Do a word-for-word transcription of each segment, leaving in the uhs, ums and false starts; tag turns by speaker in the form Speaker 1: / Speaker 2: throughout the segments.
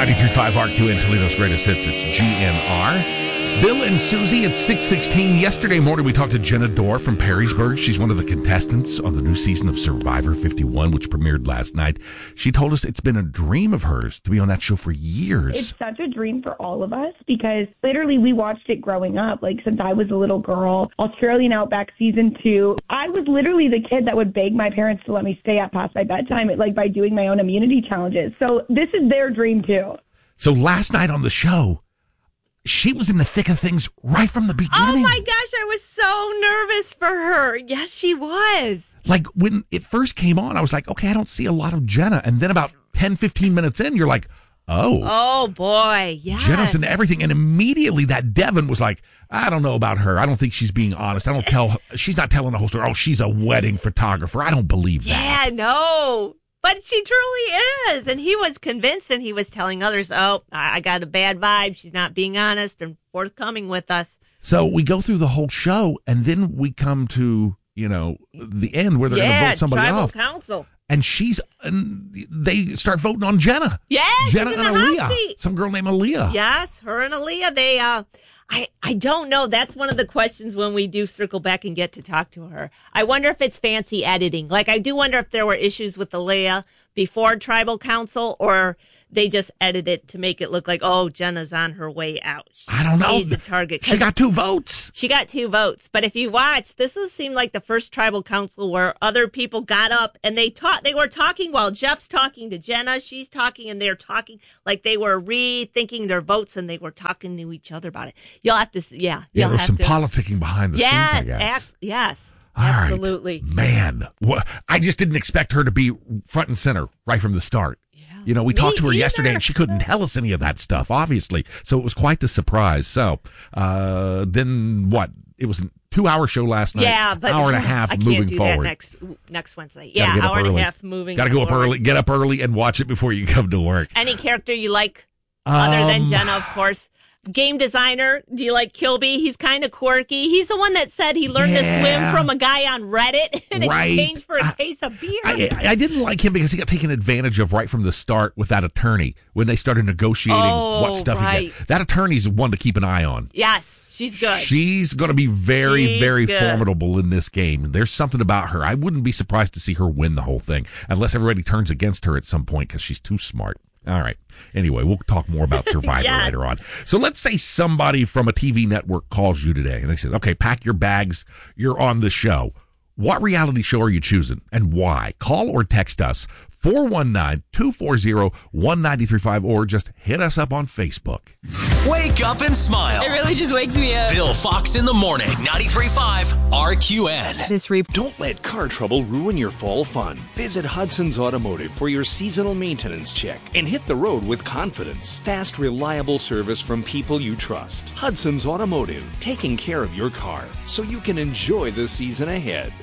Speaker 1: ninety-three point five R Q N, Toledo's greatest hits. It's G N R. Bill and Susie at six sixteen. Yesterday morning, we talked to Jenna Dorr from Perrysburg. She's one of the contestants on the new season of Survivor fifty-one, which premiered last night. She told us it's been a dream of hers to be on that show for years.
Speaker 2: It's such a dream for all of us because literally we watched it growing up, like since I was a little girl. Australian Outback season two. I was literally the kid that would beg my parents to let me stay up past my bedtime, like by doing my own immunity challenges. So this is their dream too.
Speaker 1: So last night on the show, she was in the thick of things right from the beginning.
Speaker 3: Oh, my gosh. I was so nervous for her. Yes, she was.
Speaker 1: Like, when it first came on, I was like, okay, I don't see a lot of Jenna. And then about ten, fifteen minutes in, you're like, oh.
Speaker 3: Oh, boy. Yes.
Speaker 1: Jenna's in everything. And immediately that Devin was like, I don't know about her. I don't think she's being honest. I don't tell, she's not telling the whole story. Oh, she's a wedding photographer. I don't believe that.
Speaker 3: Yeah, no. But she truly is. And he was convinced, and he was telling others, oh, I got a bad vibe. She's not being honest and forthcoming with us.
Speaker 1: So we go through the whole show, and then we come to, you know, the end where they're
Speaker 3: yeah,
Speaker 1: going to vote somebody
Speaker 3: tribal
Speaker 1: off.
Speaker 3: council.
Speaker 1: And she's, and they start voting on Jenna.
Speaker 3: Yeah,
Speaker 1: Jenna
Speaker 3: she's
Speaker 1: and
Speaker 3: in the
Speaker 1: Aaliyah.
Speaker 3: hot seat.
Speaker 1: Some girl named Aaliyah.
Speaker 3: Yes, her and Aaliyah, they, uh, I, I don't know. That's one of the questions when we do circle back and get to talk to her. I wonder if it's fancy editing. Like, I do wonder if there were issues with Aaliyah before tribal council, or they just edited to make it look like, oh, Jenna's on her way out. She,
Speaker 1: I don't know.
Speaker 3: She's the target.
Speaker 1: She got two votes.
Speaker 3: She got two votes. But if you watch, this has seemed like the first tribal council where other people got up and they taught, they were talking while Jeff's talking to Jenna. She's talking, and they're talking like they were rethinking their votes, and they were talking to each other about it. You'll have to, yeah.
Speaker 1: Yeah,
Speaker 3: you'll
Speaker 1: there's
Speaker 3: have
Speaker 1: some
Speaker 3: to,
Speaker 1: politicking behind the
Speaker 3: yes,
Speaker 1: scenes, I guess.
Speaker 3: Ac- yes.
Speaker 1: All
Speaker 3: Absolutely.
Speaker 1: Right. Man, what, I just didn't expect her to be front and center right from the start.
Speaker 3: Yeah.
Speaker 1: You know, we
Speaker 3: Me
Speaker 1: talked to her
Speaker 3: either.
Speaker 1: yesterday, and she couldn't tell us any of that stuff, obviously. So it was quite the surprise. So uh, then what? It was a two-hour show last night.
Speaker 3: Yeah, but
Speaker 1: hour and a half
Speaker 3: I can't
Speaker 1: moving
Speaker 3: do
Speaker 1: forward.
Speaker 3: that next next Wednesday. Yeah, hour and a half moving
Speaker 1: Got to go up
Speaker 3: forward.
Speaker 1: early. Get up early and watch it before you come to work.
Speaker 3: Any character you like other
Speaker 1: Um,
Speaker 3: than Jenna, of course. Game designer, do you like Kilby? He's kind of quirky. He's the one that said he learned
Speaker 1: Yeah.
Speaker 3: to swim from a guy on Reddit in
Speaker 1: Right.
Speaker 3: exchange for a
Speaker 1: I-
Speaker 3: case of beer.
Speaker 1: I, I didn't like him because he got taken advantage of right from the start with that attorney when they started negotiating
Speaker 3: Oh,
Speaker 1: what stuff he
Speaker 3: right.
Speaker 1: get. That attorney's one to keep an eye on.
Speaker 3: Yes, she's good.
Speaker 1: She's going to be very,
Speaker 3: She's
Speaker 1: very
Speaker 3: good.
Speaker 1: formidable in this game. There's something about her. I wouldn't be surprised to see her win the whole thing, unless everybody turns against her at some point because she's too smart. All right. Anyway, we'll talk more about Survivor
Speaker 3: Yes.
Speaker 1: later on. So let's say somebody from a T V network calls you today and they say, okay, pack your bags. You're on the show. What reality show are you choosing and why? Call or text us four one nine, two four zero, one nine three five or just hit us up on Facebook.
Speaker 4: Wake up and smile.
Speaker 5: It really just wakes me up.
Speaker 4: Bill Fox in the morning, ninety-three point five R Q N.
Speaker 5: This re-
Speaker 6: Don't let car trouble ruin your fall fun. Visit Hudson's Automotive for your seasonal maintenance check and hit the road with confidence. Fast, reliable service from people you trust. Hudson's Automotive, taking care of your car so you can enjoy the season ahead.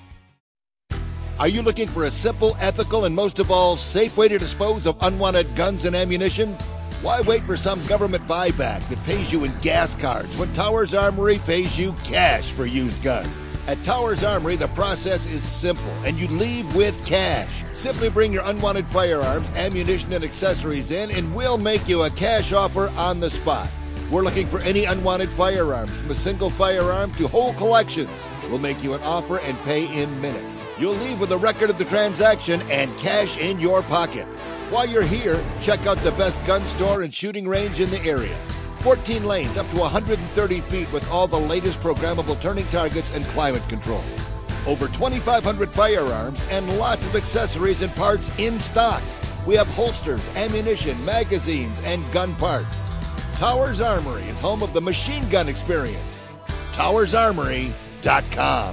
Speaker 7: Are you looking for a simple, ethical, and most of all, safe way to dispose of unwanted guns and ammunition? Why wait for some government buyback that pays you in gas cards when Towers Armory pays you cash for used guns? At Towers Armory, the process is simple, and you leave with cash. Simply bring your unwanted firearms, ammunition, and accessories in, and we'll make you a cash offer on the spot. We're looking for any unwanted firearms, from a single firearm to whole collections. We'll make you an offer and pay in minutes. You'll leave with a record of the transaction and cash in your pocket. While you're here, check out the best gun store and shooting range in the area. fourteen lanes up to one hundred thirty feet with all the latest programmable turning targets and climate control. Over twenty-five hundred firearms and lots of accessories and parts in stock. We have holsters, ammunition, magazines, and gun parts. Towers Armory is home of the machine gun experience. Towers Armory dot com.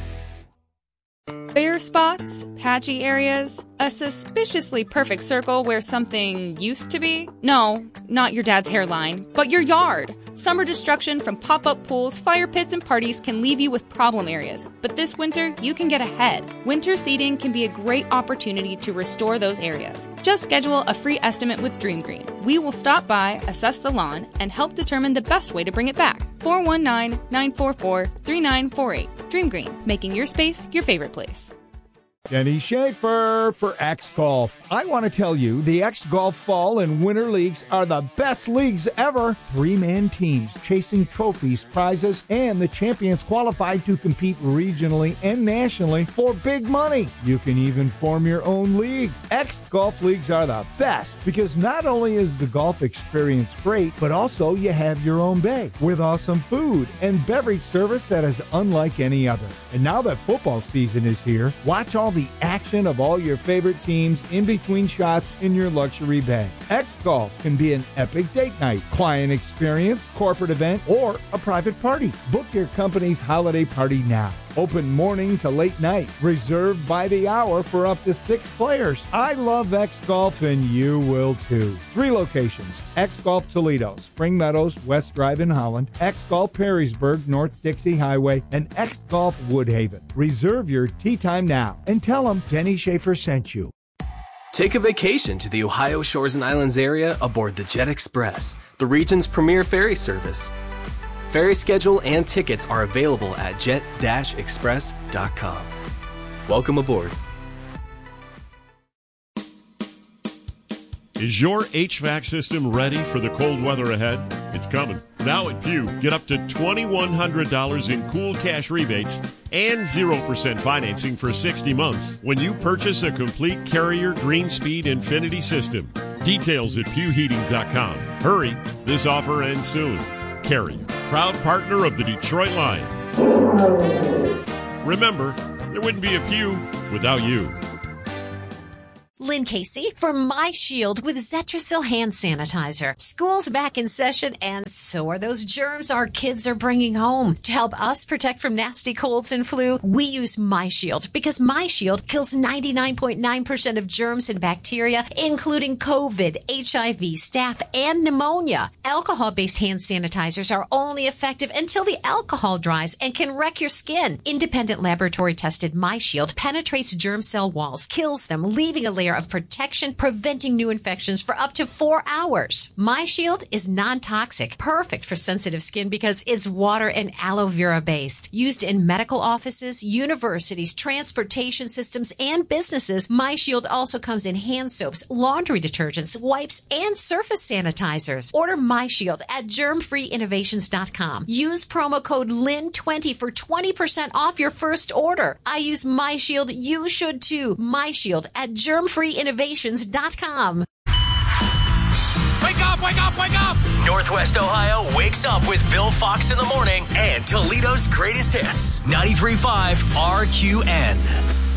Speaker 5: bare spots, patchy areas, a suspiciously perfect circle where something used to be. No, not your dad's hairline, but your yard. Summer destruction from pop-up pools, fire pits, and parties can leave you with problem areas. But this winter, you can get ahead. Winter seeding can be a great opportunity to restore those areas. Just schedule a free estimate with Dream Green. We will stop by, assess the lawn, and help determine the best way to bring it back. four one nine, nine four four, three nine four eight. Dream Green, making your space your favorite place.
Speaker 8: Denny Schaefer for X Golf. I want to tell you, the X Golf Fall and Winter Leagues are the best leagues ever. Three-man teams chasing trophies, prizes, and the champions qualified to compete regionally and nationally for big money. You can even form your own league. X Golf Leagues are the best because not only is the golf experience great, but also you have your own bay with awesome food and beverage service that is unlike any other. And now that football season is here, watch all the action of all your favorite teams in between shots in your luxury bay. X Golf can be an epic date night, client experience, corporate event, or a private party. Book your company's holiday party now. Open morning to late night. Reserved by the hour for up to six players. I love X Golf and you will too. Three locations. X Golf Toledo, Spring Meadows, West Drive in Holland, X Golf Perrysburg, North Dixie Highway, and X Golf Woodhaven. Reserve your tee time now and tell them Denny Schaefer sent you.
Speaker 9: Take a vacation to the Ohio Shores and Islands area aboard the Jet Express, the region's premier ferry service. Ferry schedule and tickets are available at jet dash express dot com. Welcome aboard.
Speaker 10: Is your H V A C system ready for the cold weather ahead? It's coming. Now at Pew, get up to two thousand one hundred dollars in cool cash rebates and zero percent financing for sixty months when you purchase a complete Carrier Green Speed Infinity system. Details at pew heating dot com. Hurry, this offer ends soon. Carrier, proud partner of the Detroit Lions. Remember, there wouldn't be a Pew without you.
Speaker 11: Lynn Casey for My Shield with Zetrasil hand sanitizer. School's back in session, and so are those germs our kids are bringing home. To help us protect from nasty colds and flu, we use My Shield because My Shield kills ninety-nine point nine percent of germs and bacteria, including COVID, H I V, staph, and pneumonia. Alcohol-based hand sanitizers are only effective until the alcohol dries and can wreck your skin. Independent laboratory-tested My Shield penetrates germ cell walls, kills them, leaving a layer of protection, preventing new infections for up to four hours. My Shield is non-toxic, perfect for sensitive skin because it's water and aloe vera based. Used in medical offices, universities, transportation systems, and businesses, My Shield also comes in hand soaps, laundry detergents, wipes, and surface sanitizers. Order My Shield at germ free innovations dot com. Use promo code L I N twenty for twenty percent off your first order. I use My Shield. You should too. My Shield at germ free innovations dot com.
Speaker 4: Wake up, wake up, wake up! Northwest Ohio wakes up with Bill Fox in the morning and Toledo's greatest hits. ninety-three point five R Q N.